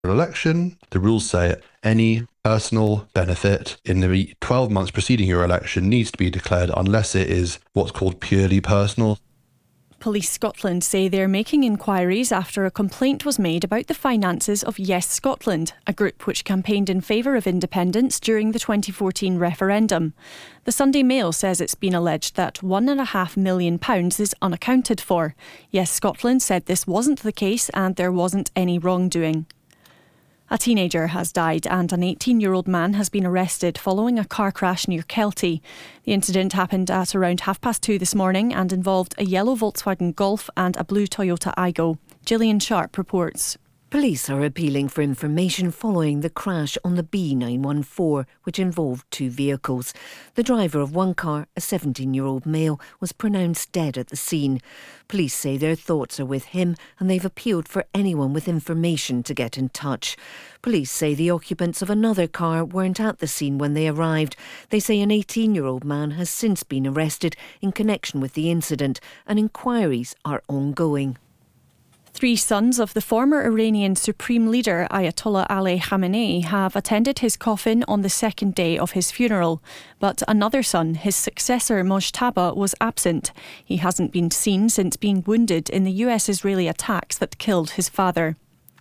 election, the rules say any personal benefit in the 12 months preceding your election needs to be declared unless it is what's called purely personal. Police Scotland say they're making inquiries after a complaint was made about the finances of Yes Scotland, a group which campaigned in favour of independence during the 2014 referendum. The Sunday Mail says it's been alleged that £1.5 million is unaccounted for. Yes Scotland said this wasn't the case and there wasn't any wrongdoing. A teenager has died and an 18-year-old man has been arrested following a car crash near Kelty. The incident happened at around 2:30 this morning and involved a yellow Volkswagen Golf and a blue Toyota Aygo. Gillian Sharp reports. Police are appealing for information following the crash on the B914, which involved two vehicles. The driver of one car, a 17-year-old male, was pronounced dead at the scene. Police say their thoughts are with him and they've appealed for anyone with information to get in touch. Police say the occupants of another car weren't at the scene when they arrived. They say an 18-year-old man has since been arrested in connection with the incident and inquiries are ongoing. 3 sons of the former Iranian Supreme Leader Ayatollah Ali Khamenei have attended his coffin on the second day of his funeral. But another son, his successor Mojtaba, was absent. He hasn't been seen since being wounded in the US-Israeli attacks that killed his father.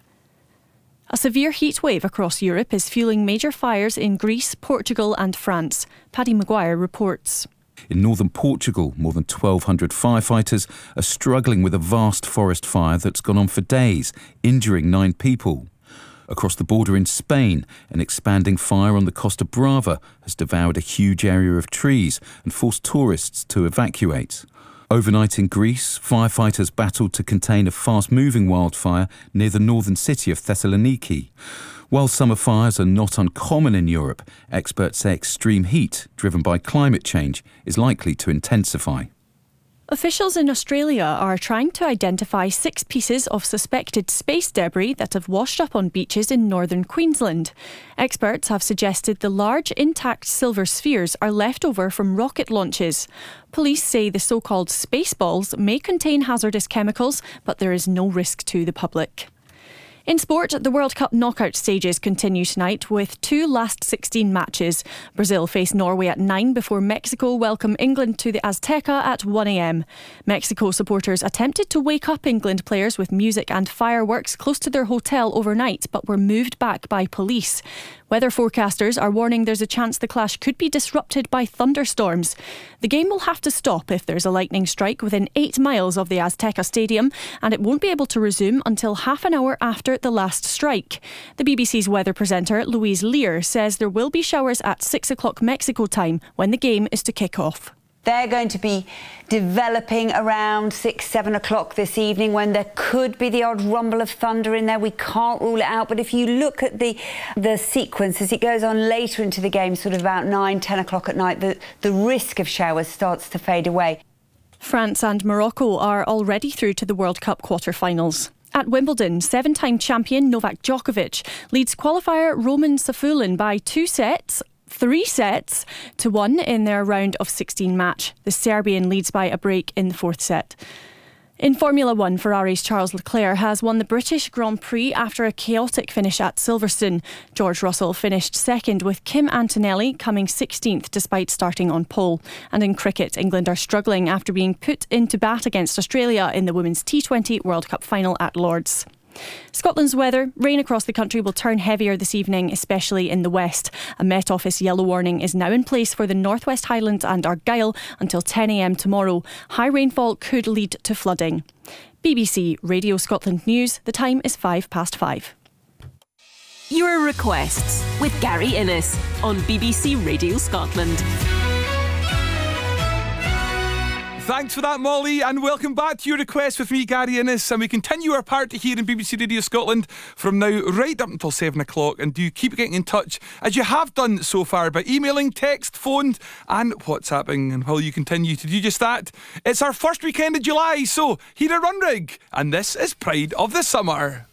A severe heat wave across Europe is fueling major fires in Greece, Portugal and France. Paddy Maguire reports. In northern Portugal, more than 1,200 firefighters are struggling with a vast forest fire that's gone on for days, injuring 9 people. Across the border in Spain, an expanding fire on the Costa Brava has devoured a huge area of trees and forced tourists to evacuate. Overnight in Greece, firefighters battled to contain a fast-moving wildfire near the northern city of Thessaloniki. While summer fires are not uncommon in Europe, experts say extreme heat, driven by climate change, is likely to intensify. Officials in Australia are trying to identify 6 pieces of suspected space debris that have washed up on beaches in northern Queensland. Experts have suggested the large intact silver spheres are left over from rocket launches. Police say the so-called space balls may contain hazardous chemicals, but there is no risk to the public. In sport, the World Cup knockout stages continue tonight with 2 last 16 matches. Brazil face Norway at 9 before Mexico welcome England to the Azteca at 1 a.m. Mexico supporters attempted to wake up England players with music and fireworks close to their hotel overnight, but were moved back by police. Weather forecasters are warning there's a chance the clash could be disrupted by thunderstorms. The game will have to stop if there's a lightning strike within 8 miles of the Azteca Stadium, and it won't be able to resume until half an hour after the last strike. The BBC's weather presenter, Louise Lear, says there will be showers at 6 o'clock Mexico time when the game is to kick off. They're going to be developing around 6, 7 o'clock this evening when there could be the odd rumble of thunder in there. We can't rule it out. But if you look at the sequence as it goes on later into the game, sort of about 9, 10 o'clock at night, the risk of showers starts to fade away. France and Morocco are already through to the World Cup quarter-finals. At Wimbledon, 7-time champion Novak Djokovic leads qualifier Roman Safiullin by 3 sets to 1 in their round of 16 match. The Serbian leads by a break in the 4th set. In Formula 1, Ferrari's Charles Leclerc has won the British Grand Prix after a chaotic finish at Silverstone. George Russell finished second with Kim Antonelli coming 16th despite starting on pole. And in cricket, England are struggling after being put into bat against Australia in the Women's T20 World Cup final at Lord's. Scotland's weather. Rain across the country will turn heavier this evening, especially in the west. A Met Office yellow warning is now in place for the North West Highlands and Argyll until 10 a.m. tomorrow. High rainfall could lead to flooding. BBC Radio Scotland News. The time is 5:05. Your requests with Gary Innes on BBC Radio Scotland. Thanks for that, Molly, and welcome back to Your Request with me, Gary Innes, and we continue our party here in BBC Radio Scotland from now right up until 7 o'clock, and do keep getting in touch as you have done so far by emailing, text, phoned and WhatsApping, and while you continue to do just that, it's our first weekend of July, so here at Runrig, and this is Pride of the Summer.